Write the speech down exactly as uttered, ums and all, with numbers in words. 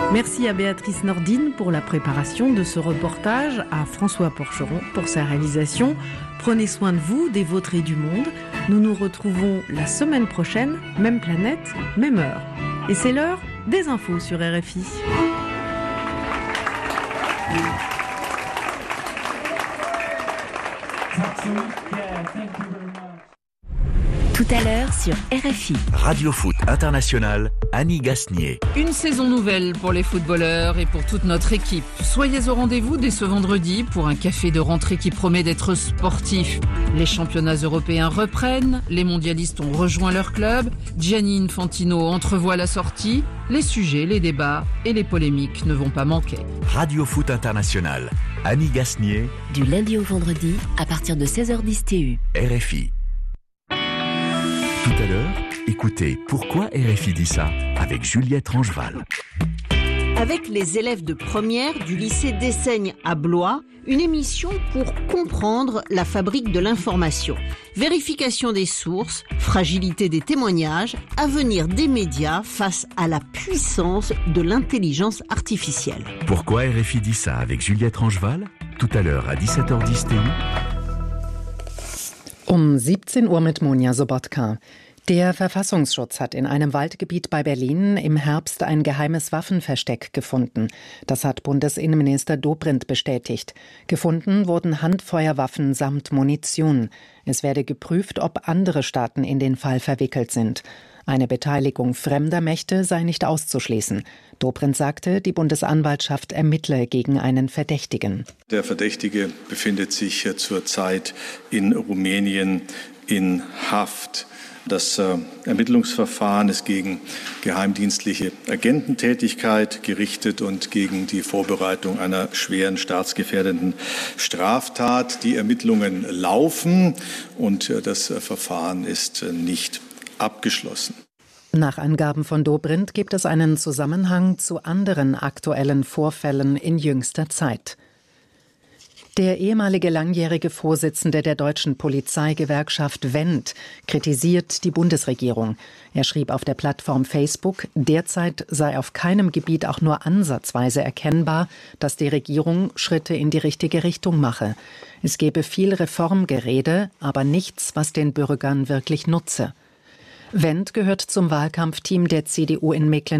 Merci à Béatrice Nordine pour la préparation de ce reportage, à François Porcheron pour sa réalisation. Prenez soin de vous, des vôtres et du monde. Nous nous retrouvons la semaine prochaine, même planète, même heure. Et c'est l'heure des infos sur R F I. Tout à l'heure sur R F I. Radio Foot International, Annie Gasnier. Une saison nouvelle pour les footballeurs et pour toute notre équipe. Soyez au rendez-vous dès ce vendredi pour un café de rentrée qui promet d'être sportif. Les championnats européens reprennent, les mondialistes ont rejoint leur club, Gianni Infantino entrevoit la sortie, les sujets, les débats et les polémiques ne vont pas manquer. Radio Foot International, Annie Gasnier. Du lundi au vendredi à partir de seize heures dix T U. R F I. Tout à l'heure, écoutez Pourquoi R F I dit ça avec Juliette Rangeval. Avec les élèves de première du lycée d'Essaigne à Blois, une émission pour comprendre la fabrique de l'information. Vérification des sources, fragilité des témoignages, avenir des médias face à la puissance de l'intelligence artificielle. Pourquoi R F I dit ça avec Juliette Rangeval? Tout à l'heure à dix-sept heures dix T U. Um siebzehn Uhr mit Monja Sobotka. Der Verfassungsschutz hat in einem Waldgebiet bei Berlin im Herbst ein geheimes Waffenversteck gefunden. Das hat Bundesinnenminister Dobrindt bestätigt. Gefunden wurden Handfeuerwaffen samt Munition. Es werde geprüft, ob andere Staaten in den Fall verwickelt sind. Eine Beteiligung fremder Mächte sei nicht auszuschließen. Dobrindt sagte, die Bundesanwaltschaft ermittle gegen einen Verdächtigen. Der Verdächtige befindet sich zurzeit in Rumänien in Haft. Das äh, Ermittlungsverfahren ist gegen geheimdienstliche Agententätigkeit gerichtet und gegen die Vorbereitung einer schweren staatsgefährdenden Straftat. Die Ermittlungen laufen und äh, das äh, Verfahren ist äh, nicht abgeschlossen. Nach Angaben von Dobrindt gibt es einen Zusammenhang zu anderen aktuellen Vorfällen in jüngster Zeit. Der ehemalige langjährige Vorsitzende der deutschen Polizeigewerkschaft Wendt kritisiert die Bundesregierung. Er schrieb auf der Plattform Facebook, derzeit sei auf keinem Gebiet auch nur ansatzweise erkennbar, dass die Regierung Schritte in die richtige Richtung mache. Es gebe viel Reformgerede, aber nichts, was den Bürgern wirklich nutze. Wendt gehört zum Wahlkampfteam der C D U in Mecklenburg.